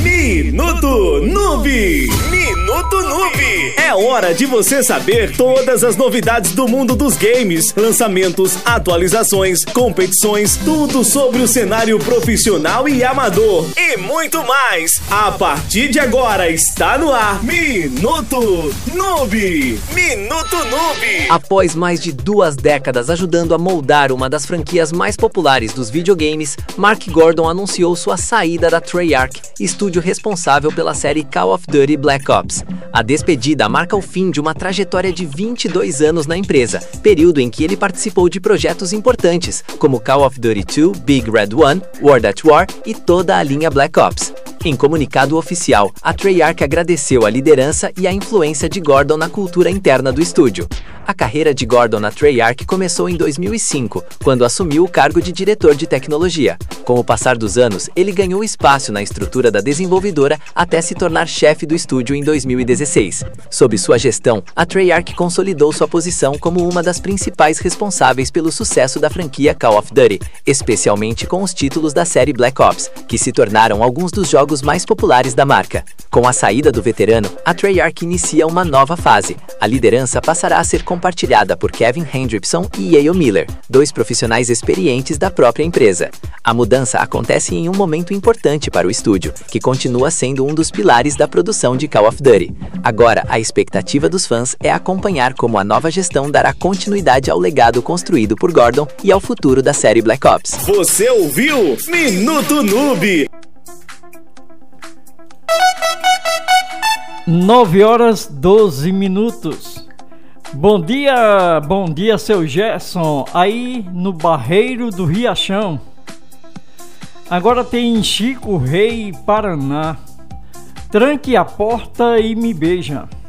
Minuto Noob. Minuto Noob. É hora de você saber todas as novidades do mundo dos games, lançamentos, atualizações, competições, tudo sobre o cenário profissional e amador e muito mais. A partir de agora está no ar Minuto Noob. Minuto Noob. Após mais de 2 décadas ajudando a moldar uma das franquias mais populares dos videogames, Mark Gordon anunciou sua saída da Treyarch, estúdio responsável pela série Call of Duty Black Ops. A despedida marca o fim de uma trajetória de 22 anos na empresa, período em que ele participou de projetos importantes, como Call of Duty 2, Big Red One, World at War e toda a linha Black Ops. Em comunicado oficial, a Treyarch agradeceu a liderança e a influência de Gordon na cultura interna do estúdio. A carreira de Gordon na Treyarch começou em 2005, quando assumiu o cargo de diretor de tecnologia. Com o passar dos anos, ele ganhou espaço na estrutura da desenvolvedora até se tornar chefe do estúdio em 2016. Sob sua gestão, a Treyarch consolidou sua posição como uma das principais responsáveis pelo sucesso da franquia Call of Duty, especialmente com os títulos da série Black Ops, que se tornaram alguns dos jogos mais populares da marca. Com a saída do veterano, a Treyarch inicia uma nova fase. A liderança passará a ser compartilhada por Kevin Hendrickson e Yale Miller, 2 profissionais experientes da própria empresa. A mudança acontece em um momento importante para o estúdio, que continua sendo um dos pilares da produção de Call of Duty. Agora, a expectativa dos fãs é acompanhar como a nova gestão dará continuidade ao legado construído por Gordon e ao futuro da série Black Ops. Você ouviu Minuto Noob. 9h12. Bom dia, seu Gerson, aí no Barreiro do Riachão. Agora tem Chico Rei, Paraná. Tranque a porta e me beija.